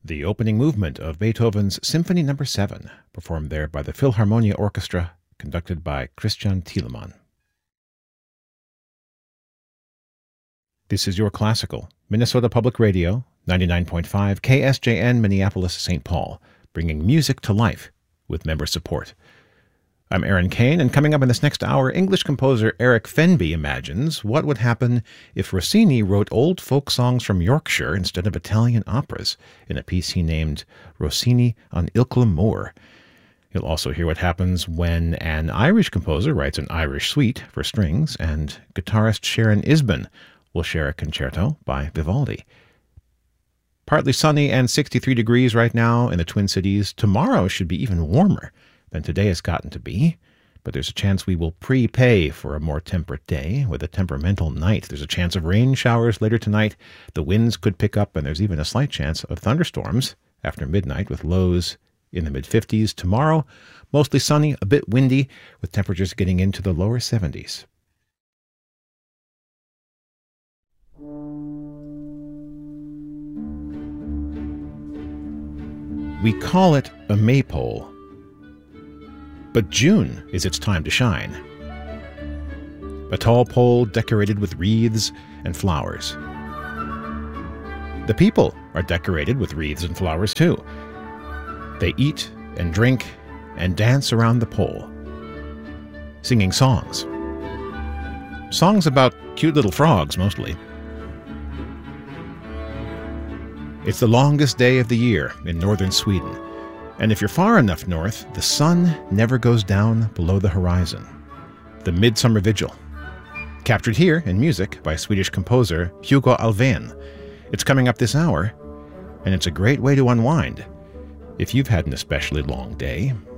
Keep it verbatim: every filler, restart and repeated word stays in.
the opening movement of Beethoven's Symphony Number seven, performed there by the Philharmonia Orchestra, conducted by Christian Thielemann. This is Your Classical, Minnesota Public Radio, ninety-nine point five K S J N, Minneapolis, Saint Paul, bringing music to life with member support. I'm Aaron Kane, and coming up in this next hour, English composer Eric Fenby imagines what would happen if Rossini wrote old folk songs from Yorkshire instead of Italian operas in a piece he named Rossini on Ilkley Moor. You'll also hear what happens when an Irish composer writes an Irish suite for strings, and guitarist Sharon Isbin will share a concerto by Vivaldi. Partly sunny and sixty-three degrees right now in the Twin Cities. Tomorrow should be even warmer than today has gotten to be, but there's a chance we will prepay for a more temperate day with a temperamental night. There's a chance of rain showers later tonight. The winds could pick up, and there's even a slight chance of thunderstorms after midnight with lows in the mid-fifties. Tomorrow, mostly sunny, a bit windy, with temperatures getting into the lower seventies. We call it a maypole, but June is its time to shine. A tall pole decorated with wreaths and flowers. The people are decorated with wreaths and flowers too. They eat and drink and dance around the pole, singing songs. Songs about cute little frogs, mostly. It's the longest day of the year in northern Sweden. And if you're far enough north, the sun never goes down below the horizon. The Midsummer Vigil. Captured here in music by Swedish composer Hugo Alfvén. It's coming up this hour, and it's a great way to unwind if you've had an especially long day.